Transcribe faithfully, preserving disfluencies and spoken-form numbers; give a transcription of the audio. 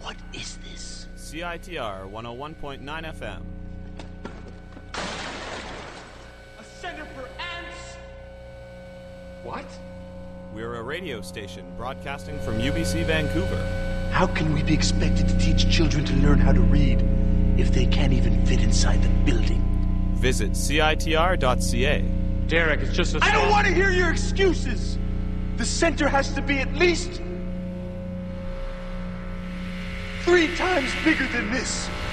What is this? C I T R one oh one point nine F M. A center for ants? What? We're a radio station broadcasting from U B C Vancouver. How can we be expected to teach children to learn how to read if they can't even fit inside the building? Visit C I T R dot C A. Derek, it's just a... I don't want to hear your excuses! The center has to be at least three times bigger than this.